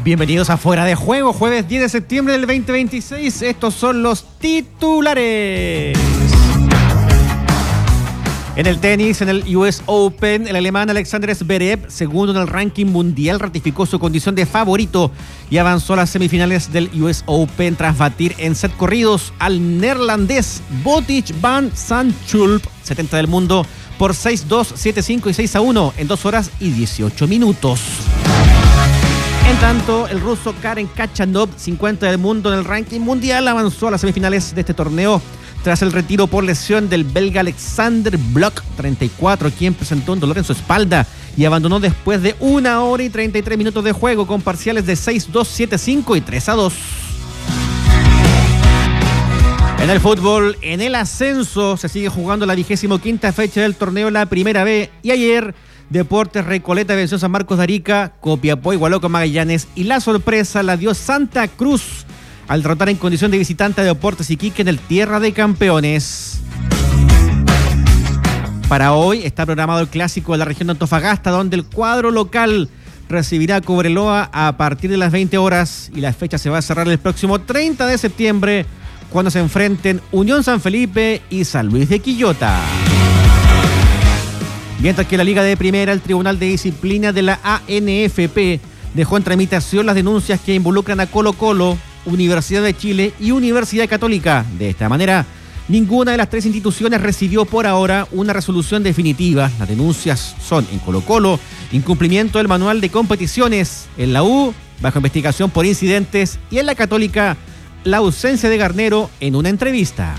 Bienvenidos a Fuera de Juego, jueves 10 de septiembre del 2026. Estos son los titulares. En el tenis, en el US Open, el alemán Alexander Zverev, segundo en el ranking mundial, ratificó su condición de favorito y avanzó a las semifinales del US Open tras batir en set corridos al neerlandés Botic van Zandschulp, 70 del mundo, por 6-2, 7-5 y 6-1 en 2 horas y 18 minutos. En tanto, el ruso Karen Khachanov, 50 del mundo en el ranking mundial, avanzó a las semifinales de este torneo tras el retiro por lesión del belga Alexander Bloch, 34, quien presentó un dolor en su espalda y abandonó después de 1 hora y 33 minutos de juego con parciales de 6-2, 7-5 y 3-2. En el fútbol, en el ascenso, se sigue jugando la 25ª fecha del torneo La Primera B y ayer Deportes Recoleta venció a San Marcos de Arica, Copiapó igualó con Magallanes y la sorpresa la dio Santa Cruz al derrotar en condición de visitante a Deportes Iquique en el Tierra de Campeones. Para hoy está programado el clásico de la región de Antofagasta, donde el cuadro local recibirá a Cobreloa a partir de las 20 horas y la fecha se va a cerrar el próximo 30 de septiembre cuando se enfrenten Unión San Felipe y San Luis de Quillota. Mientras que la Liga de Primera, el Tribunal de Disciplina de la ANFP dejó en tramitación las denuncias que involucran a Colo-Colo, Universidad de Chile y Universidad Católica. De esta manera, ninguna de las tres instituciones recibió por ahora una resolución definitiva. Las denuncias son en Colo-Colo, incumplimiento del manual de competiciones, en la U, bajo investigación por incidentes, y en la Católica, la ausencia de Garnero en una entrevista.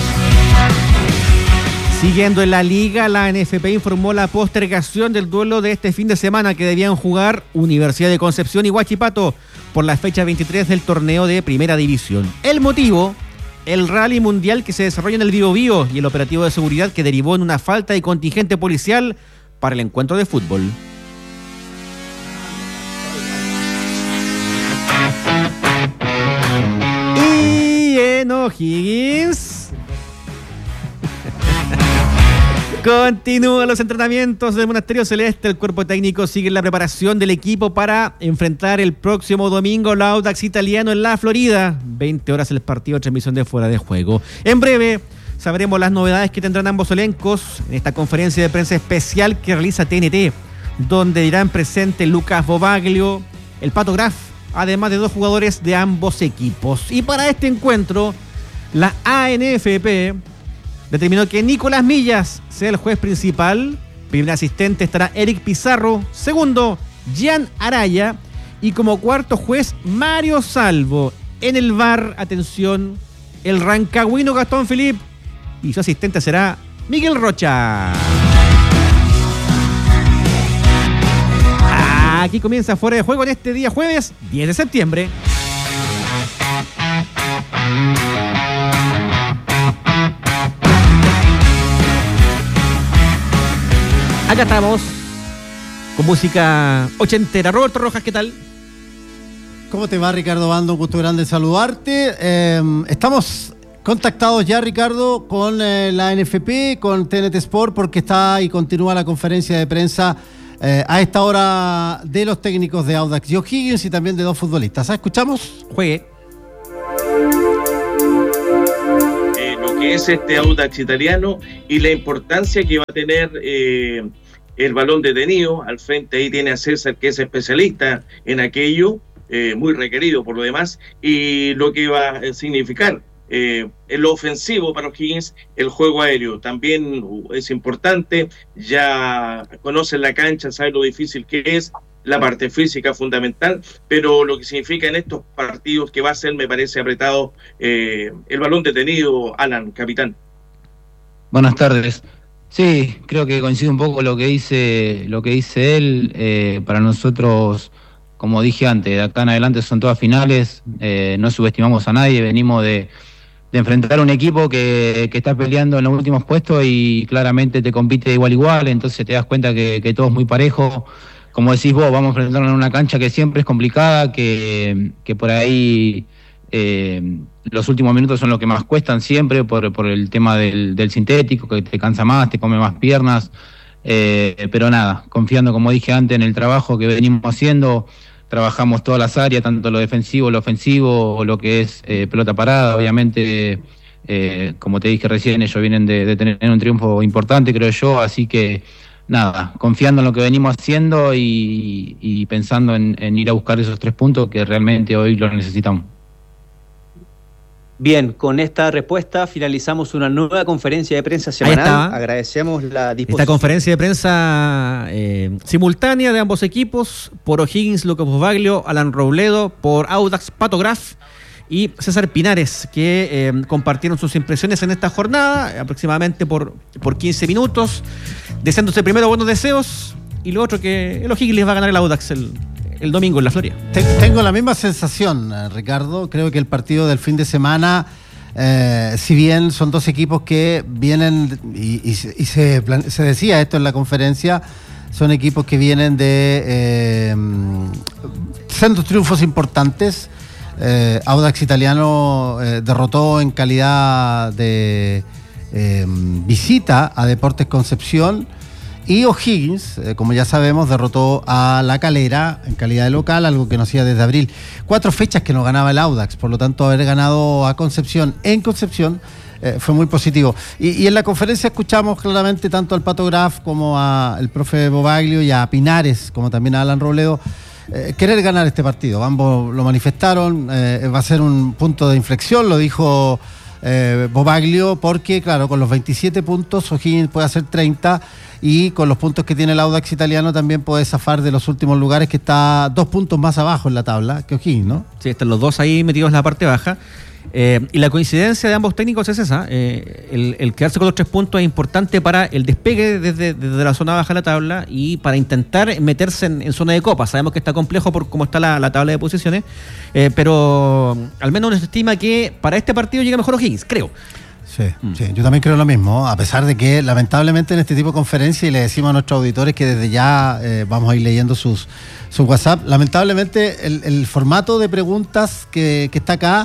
Siguiendo en la liga, la ANFP informó la postergación del duelo de este fin de semana que debían jugar Universidad de Concepción y Huachipato por la fecha 23 del torneo de Primera División. El motivo, el rally mundial que se desarrolla en el Biobío y el operativo de seguridad que derivó en una falta de contingente policial para el encuentro de fútbol. Y en O'Higgins continúan los entrenamientos del Monasterio Celeste. El cuerpo técnico sigue en la preparación del equipo para enfrentar el próximo domingo al Audax Italiano en la Florida. 20 horas el partido de transmisión de Fuera de Juego. En breve sabremos las novedades que tendrán ambos elencos en esta conferencia de prensa especial que realiza TNT, donde dirán presente Lucas Bobaglio, el Pato Graf, además de 2 jugadores de ambos equipos. Y para este encuentro, la ANFP determinó que Nicolás Millas sea el juez principal. Primer asistente estará Eric Pizarro. Segundo, Gian Araya. Y como cuarto juez, Mario Salvo. En el VAR, atención, el rancagüino Gastón Philippe. Y su asistente será Miguel Rocha. Aquí comienza Fuera de Juego en este día jueves 10 de septiembre. Acá estamos con música ochentera. Roberto Rojas, ¿qué tal? ¿Cómo te va, Ricardo Bando? Un gusto grande saludarte. Estamos contactados ya, Ricardo, con la NFP, con TNT Sport, porque está y continúa la conferencia de prensa a esta hora de los técnicos de Audax y O'Higgins y también de 2 futbolistas. ¿Escuchamos? Juegue. Que es este Audax italiano y la importancia que va a tener el balón detenido. Al frente ahí tiene a César, que es especialista en aquello, muy requerido por lo demás, y lo que va a significar en lo ofensivo para O'Higgins, el juego aéreo también es importante. Ya conocen la cancha, saben lo difícil que es, la parte física fundamental, pero lo que significa en estos partidos que va a ser, me parece, apretado el balón detenido. Alan, capitán. Buenas tardes. Sí, creo que coincide un poco lo que dice él. Para nosotros, como dije antes, de acá en adelante son todas finales, no subestimamos a nadie, venimos de enfrentar a un equipo que está peleando en los últimos puestos y claramente te compite de igual a igual, entonces te das cuenta que todo es muy parejo. Como decís vos, vamos a enfrentarnos en una cancha que siempre es complicada, que por ahí los últimos minutos son los que más cuestan siempre por el tema del sintético, que te cansa más, te come más piernas, pero nada, confiando, como dije antes, en el trabajo que venimos haciendo, trabajamos todas las áreas, tanto lo defensivo, lo ofensivo, o lo que es pelota parada. Obviamente, como te dije recién, ellos vienen de tener un triunfo importante, creo yo, así que nada, confiando en lo que venimos haciendo y pensando en ir a buscar esos 3 puntos que realmente hoy los necesitamos. Bien, con esta respuesta finalizamos una nueva conferencia de prensa semanal. Agradecemos la disposición. Esta conferencia de prensa simultánea de ambos equipos, por O'Higgins, Lucas Bosbaglio, Alan Robledo, por Audax, Pato Graf y César Pinares, que compartieron sus impresiones en esta jornada, aproximadamente por 15 minutos, deseándose primero buenos deseos y lo otro que el O'Higgins les va a ganar el Audax el domingo en la Florida. Tengo la misma sensación, Ricardo. Creo que el partido del fin de semana, si bien son dos equipos que vienen, y se decía esto en la conferencia, son equipos que vienen de siendo triunfos importantes. Audax Italiano derrotó en calidad de visita a Deportes Concepción. Y O'Higgins, como ya sabemos, derrotó a La Calera en calidad de local, algo que no hacía desde abril. 4 fechas que no ganaba el Audax, por lo tanto haber ganado a Concepción en Concepción fue muy positivo. Y en la conferencia escuchamos claramente tanto al Pato Graf como al profe Bosbaglio y a Pinares, como también a Alan Robledo, querer ganar este partido. Ambos lo manifestaron, va a ser un punto de inflexión, lo dijo Bosbaglio, porque claro, con los 27 puntos O'Higgins puede hacer 30 y con los puntos que tiene el Audax Italiano también puede zafar de los últimos lugares, que está 2 puntos más abajo en la tabla que O'Higgins, ¿no? Sí, están los dos ahí metidos en la parte baja. Y la coincidencia de ambos técnicos es esa. El quedarse con los 3 puntos es importante para el despegue desde la zona baja de la tabla y para intentar meterse en zona de copa. Sabemos que está complejo por cómo está la tabla de posiciones, pero al menos se estima que para este partido llega mejor O'Higgins, creo. Sí, yo también creo lo mismo, a pesar de que lamentablemente en este tipo de conferencias, y le decimos a nuestros auditores que desde ya vamos a ir leyendo sus WhatsApp, lamentablemente el formato de preguntas que está acá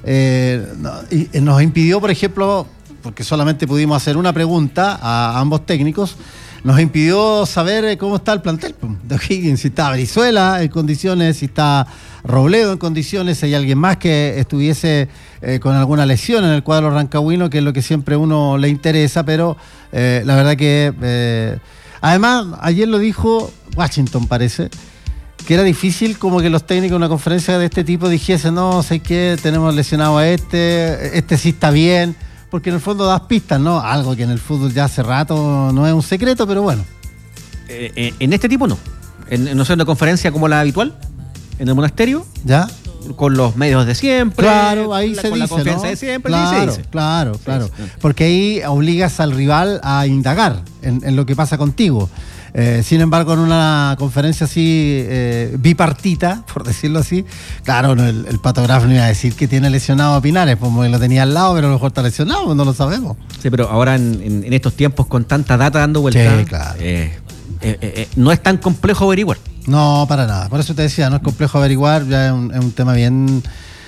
nos impidió, por ejemplo, porque solamente pudimos hacer una pregunta a ambos técnicos, nos impidió saber cómo está el plantel de O'Higgins, si está Brizuela en condiciones, si está Robledo en condiciones, si hay alguien más que estuviese con alguna lesión en el cuadro rancagüino, que es lo que siempre a uno le interesa, pero la verdad que además ayer lo dijo Washington, parece que era difícil como que los técnicos en una conferencia de este tipo dijesen, no, sé qué, tenemos lesionado a este sí está bien, porque en el fondo das pistas, ¿no? Algo que en el fútbol ya hace rato no es un secreto, pero bueno. En este tipo no. No sé, en una conferencia como la habitual, en el monasterio. ¿Ya? Con los medios de siempre. Claro, ahí se dice, con la confianza, ¿no? De siempre. Claro, se dice. Claro. Sí. Porque ahí obligas al rival a indagar en lo que pasa contigo. Sin embargo, en una conferencia así bipartita, por decirlo así, claro, el Pato Graf no iba a decir que tiene lesionado a Pinares, como lo tenía al lado, pero a lo mejor está lesionado, no lo sabemos. Sí, pero ahora en estos tiempos con tanta data dando vueltas, sí, claro. No es tan complejo averiguar. No, para nada. Por eso te decía, no es complejo averiguar, ya es un tema bien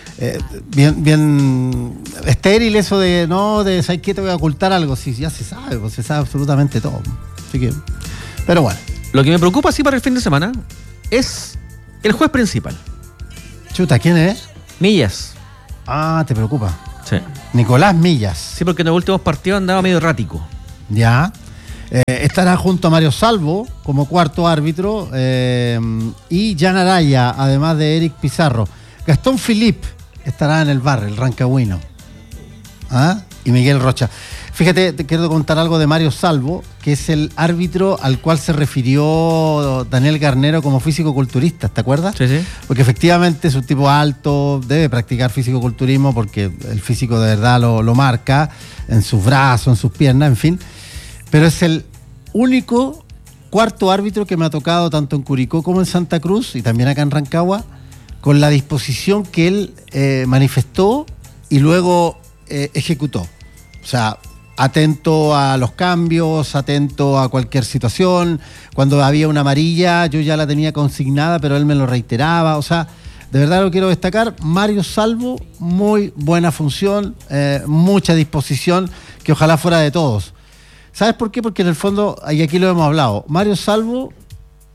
estéril, eso de ¿sabes qué? Te voy a ocultar algo. Sí, ya se sabe, pues se sabe absolutamente todo. Así que, pero bueno. Lo que me preocupa sí para el fin de semana es el juez principal. Chuta, ¿quién es? Millas. Ah, te preocupa. Sí. Nicolás Millas. Sí, porque en los últimos partidos andaba medio errático. Ya. Estará junto a Mario Salvo como cuarto árbitro y Jan Araya, además de Eric Pizarro. Gastón Philippe estará en el bar, el rancagüino. Y Miguel Rocha. Fíjate, te quiero contar algo de Mario Salvo, que es el árbitro al cual se refirió Daniel Garnero como físico-culturista, ¿te acuerdas? Sí. Porque efectivamente es un tipo alto, debe practicar físico-culturismo porque el físico de verdad lo marca en sus brazos, en sus piernas, en fin. Pero es el único cuarto árbitro que me ha tocado tanto en Curicó como en Santa Cruz y también acá en Rancagua, con la disposición que él manifestó y luego ejecutó. O sea, atento a los cambios, atento a cualquier situación. Cuando había una amarilla, yo ya la tenía consignada, pero él me lo reiteraba. O sea, de verdad lo quiero destacar. Mario Salvo, muy buena función, mucha disposición, que ojalá fuera de todos. ¿Sabes por qué? Porque en el fondo, y aquí lo hemos hablado, Mario Salvo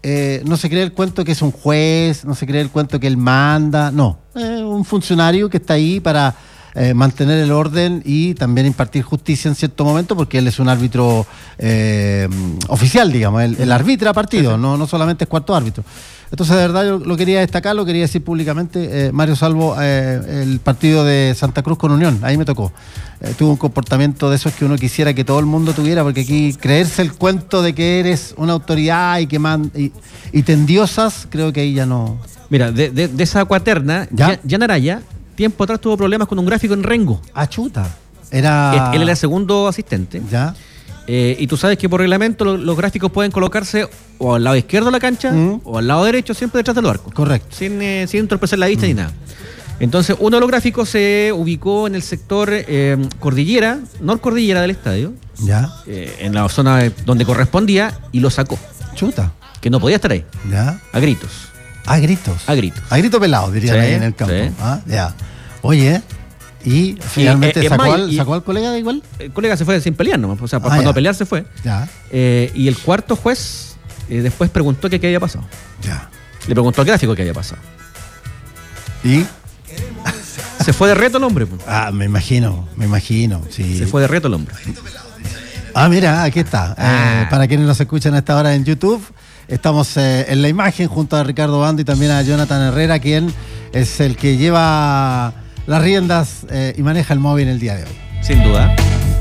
no se cree el cuento que es un juez, no se cree el cuento que él manda, no. Un funcionario que está ahí para mantener el orden y también impartir justicia en cierto momento, porque él es un árbitro oficial, digamos, el arbitra partido, no solamente es cuarto árbitro. Entonces, de verdad, yo lo quería destacar, lo quería decir públicamente. Mario Salvo, el partido de Santa Cruz con Unión, ahí me tocó. Tuvo un comportamiento de esos que uno quisiera que todo el mundo tuviera, porque aquí creerse el cuento de que eres una autoridad y que y te endiosas, creo que ahí ya no. Mira, de esa cuaterna, Jan Araya, tiempo atrás tuvo problemas con un gráfico en Rengo. Ah, chuta. Él era el segundo asistente. Ya. Y tú sabes que por reglamento los gráficos pueden colocarse o al lado izquierdo de la cancha o al lado derecho, siempre detrás del arco. Correcto. Sin entorpecer la vista ni nada. Entonces, uno de los gráficos se ubicó en el sector norcordillera del estadio. Ya. En la zona donde correspondía, y lo sacó. Chuta. Que no podía estar ahí. Ya. A gritos. A gritos. A gritos. A grito pelado, dirían ahí en el campo. Sí. Ah, ya. Oye, y finalmente sacó al colega igual. El colega se fue sin pelear nomás. O sea, para no pelear se fue. Ya. Y el cuarto juez después preguntó qué había pasado. Ya. Le preguntó al gráfico qué había pasado. ¿Y? Se fue de reto el hombre. Ah, me imagino, sí. Se fue de reto el hombre. Ah, mira, aquí está. Para quienes nos escuchan a esta hora en YouTube, estamos en la imagen junto a Ricardo Bando y también a Jonathan Herrera, quien es el que lleva las riendas y maneja el móvil el día de hoy. Sin duda.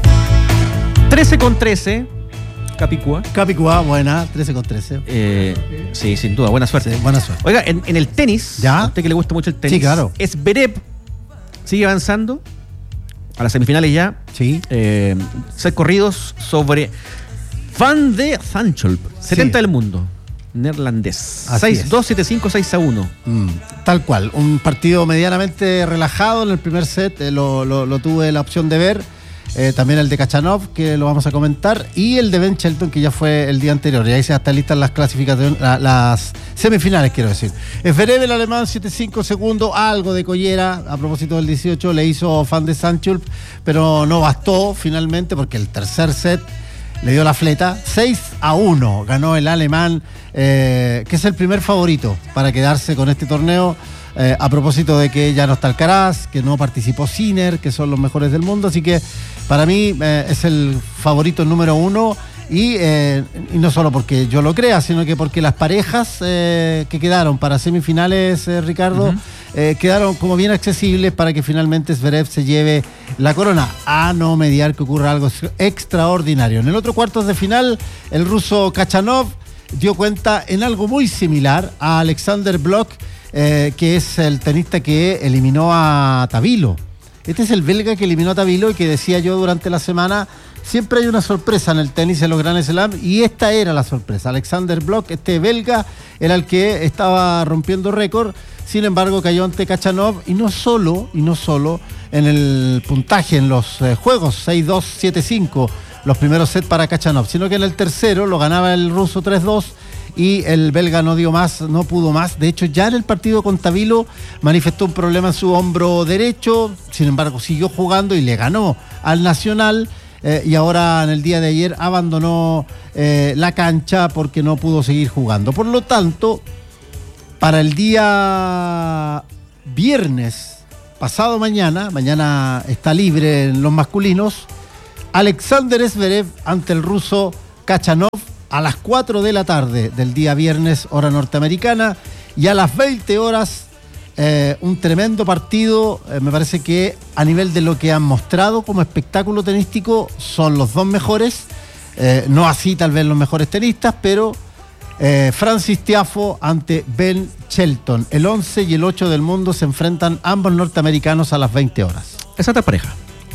13:13. Capicúa, buena, 13:13. Sí, sin duda, buena suerte. Sí, buena suerte. Oiga, en el tenis, a usted que le gusta mucho el tenis, sí, claro. Zverev sigue avanzando a las semifinales ya. Sí. 6 corridos sobre Van de Zandschulp, 70 del mundo, neerlandés. 6-2, 7-5, 6-1. Tal cual, un partido medianamente relajado en el primer set, lo tuve la opción de ver. También el de Khachanov, que lo vamos a comentar, y el de Ben Shelton, que ya fue el día anterior. Y ahí se están listas las clasificaciones, las semifinales, quiero decir. Zverev, el alemán, 7-5 segundo, algo de collera, a propósito del 18, le hizo Van de Zandschulp, pero no bastó finalmente, porque el tercer set le dio la fleta. 6-1 ganó el alemán, que es el primer favorito para quedarse con este torneo. A propósito de que ya no está Alcaraz, que no participó Sinner, que son los mejores del mundo, así que para mí es el favorito número 1 y no solo porque yo lo crea, sino que porque las parejas que quedaron para semifinales, Ricardo, quedaron como bien accesibles para que finalmente Zverev se lleve la corona, a no mediar que ocurra algo extraordinario. En el otro cuartos de final, el ruso Khachanov dio cuenta en algo muy similar a Alexander Blok, que es el tenista que eliminó a Tabilo. Este es el belga que eliminó a Tabilo y que decía yo durante la semana, siempre hay una sorpresa en el tenis, en los Grand Slam, y esta era la sorpresa. Alexander Blok, este belga, era el que estaba rompiendo récord, sin embargo cayó ante Khachanov, y no solo en el puntaje, en los juegos, 6-2, 7-5, los primeros sets para Khachanov, sino que en el tercero lo ganaba el ruso 3-2, y el belga no dio más, no pudo más. De hecho, ya en el partido con Tabilo manifestó un problema en su hombro derecho, sin embargo siguió jugando y le ganó al Nacional, y ahora en el día de ayer abandonó la cancha porque no pudo seguir jugando. Por lo tanto, para el día viernes, pasado mañana está libre en los masculinos, Alexander Zverev ante el ruso Khachanov a las 4 de la tarde del día viernes, hora norteamericana, y a las 20 horas un tremendo partido. Me parece que a nivel de lo que han mostrado como espectáculo tenístico son los dos mejores, no así tal vez los mejores tenistas, pero Francis Tiafoe ante Ben Shelton, el 11 y el 8 del mundo se enfrentan ambos norteamericanos a las 20 horas. Esa es pareja.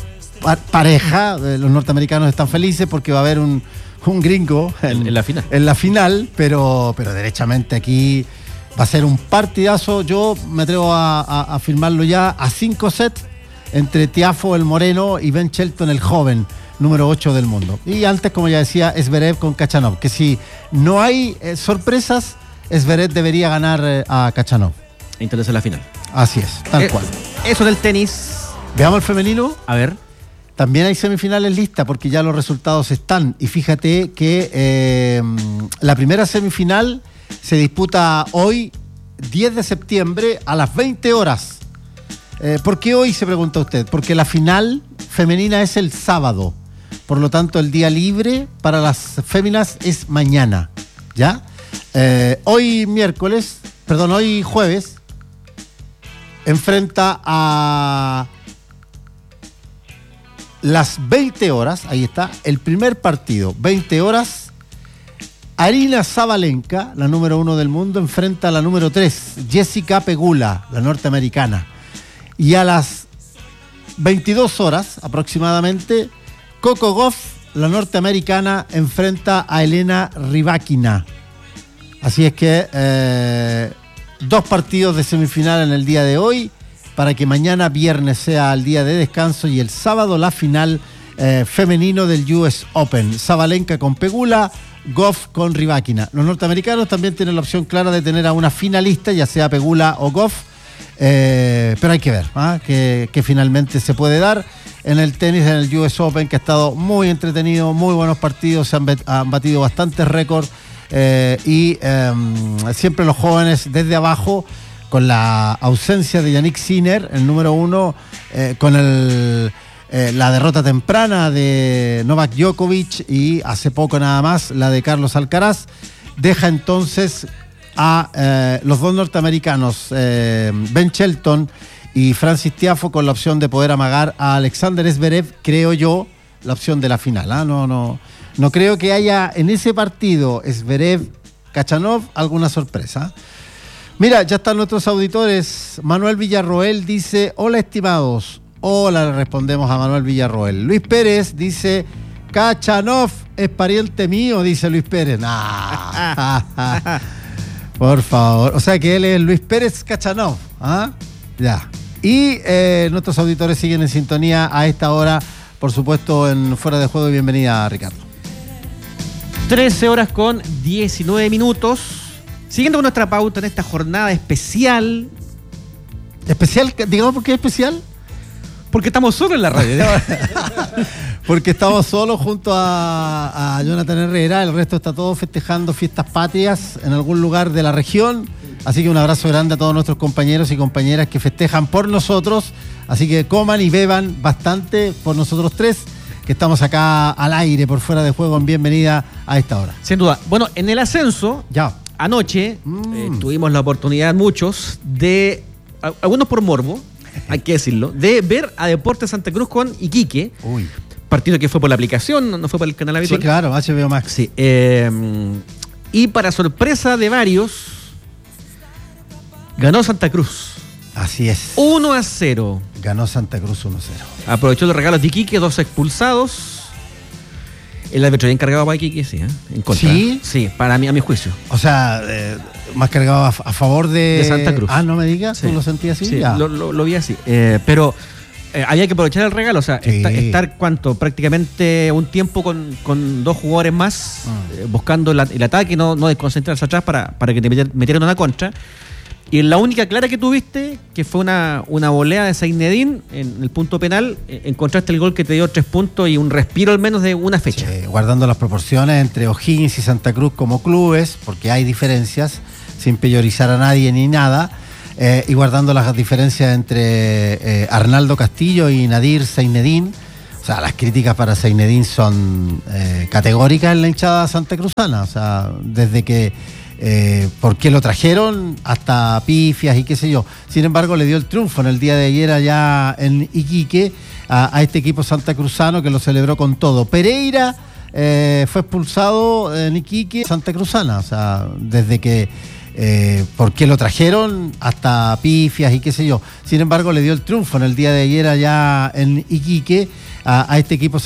Los norteamericanos están felices porque va a haber un gringo en la final, pero derechamente aquí va a ser un partidazo. Yo me atrevo a afirmarlo ya a 5 sets entre Tiafoe, el moreno, y Ben Shelton, el joven, número 8 del mundo. Y antes, como ya decía, Zverev con Khachanov, que si no hay sorpresas, Zverev debería ganar a Khachanov. Interesa la final. Así es, tal cual. Eso del tenis. Veamos el femenino. A ver. También hay semifinales listas porque ya los resultados están. Y fíjate que la primera semifinal se disputa hoy, 10 de septiembre, a las 20 horas. ¿Por qué hoy, se pregunta usted? Porque la final femenina es el sábado. Por lo tanto, el día libre para las féminas es mañana, ¿ya? Hoy jueves, enfrenta a las 20 horas, ahí está, el primer partido, 20 horas, Aryna Sabalenka, la número 1 del mundo, enfrenta a la número 3, Jessica Pegula, la norteamericana. Y a las 22 horas aproximadamente, Coco Gauff, la norteamericana, enfrenta a Elena Rybakina. Así es que 2 partidos de semifinal en el día de hoy, para que mañana viernes sea el día de descanso y el sábado la final femenino del US Open. Sabalenka con Pegula, Gauff con Rybakina. Los norteamericanos también tienen la opción clara de tener a una finalista, ya sea Pegula o Gauff, pero hay que ver que finalmente se puede dar. En el tenis, en el US Open, que ha estado muy entretenido, muy buenos partidos, se han batido bastantes récords y siempre los jóvenes desde abajo, con la ausencia de Yannick Sinner, el número 1, con la derrota temprana de Novak Djokovic y hace poco nada más la de Carlos Alcaraz, deja entonces a los 2 norteamericanos, Ben Shelton y Francis Tiafoe, con la opción de poder amagar a Alexander Zverev, creo yo, la opción de la final. No creo que haya en ese partido Zverev-Khachanov alguna sorpresa. Mira, ya están nuestros auditores. Manuel Villarroel dice: hola, estimados. Hola, le respondemos a Manuel Villarroel. Luis Pérez dice: Khachanov es pariente mío, dice Luis Pérez. Por favor. O sea que él es Luis Pérez Khachanov. Ya. Y nuestros auditores siguen en sintonía a esta hora, por supuesto, en Fuera de Juego. Y bienvenida, Ricardo. 13 horas con 19 minutos. Siguiendo con nuestra pauta en esta jornada especial. ¿Especial? Digamos, ¿por qué especial? Porque estamos solos en la radio. Porque estamos solos junto a Jonathan Herrera. El resto está todo festejando fiestas patrias en algún lugar de la región. Así que un abrazo grande a todos nuestros compañeros y compañeras que festejan por nosotros. Así que coman y beban bastante por nosotros tres, que estamos acá al aire por Fuera de Juego en Bienvenida a esta hora. Sin duda. Bueno, en el ascenso, ya anoche tuvimos la oportunidad, muchos, de, algunos por morbo, hay que decirlo, de ver a Deportes Santa Cruz con Iquique. Uy. Partido que fue por la aplicación, no fue por el canal habitual. Sí, claro, HBO Max. Sí. Y para sorpresa de varios, ganó Santa Cruz. Así es. 1-0. Ganó Santa Cruz 1-0. Aprovechó los regalos de Iquique, 2 expulsados. El árbitro ya encargado para Iquique, sí, en contra. ¿Sí? Sí, para mí, a mi juicio. O sea, más cargado a favor de Santa Cruz. Ah, no me digas, sí. ¿Tú lo sentías así? Sí, ya. lo vi así. Pero había que aprovechar el regalo, o sea, sí. estar ¿cuánto? Prácticamente un tiempo con 2 jugadores más, buscando el ataque, no desconcentrarse atrás para que te metieran una contra. Y la única clara que tuviste, que fue una volea de Zainedine en el punto penal, encontraste el gol que te dio 3 puntos y un respiro al menos de una fecha. Sí, guardando las proporciones entre O'Higgins y Santa Cruz como clubes, porque hay diferencias, sin peyorizar a nadie ni nada, y guardando las diferencias entre Arnaldo Castillo y Nadir Zainedine. O sea, las críticas para Zainedine son categóricas en la hinchada santacruzana. O sea, desde que por qué lo trajeron hasta pifias y qué sé yo. Sin embargo, le dio el triunfo en el día de ayer allá en Iquique a este equipo santacruzano, que lo celebró con todo. Pereira fue expulsado en Iquique, santacruzana. O sea, desde que por qué lo trajeron hasta pifias y qué sé yo. Sin embargo, le dio el triunfo en el día de ayer allá en Iquique a este equipo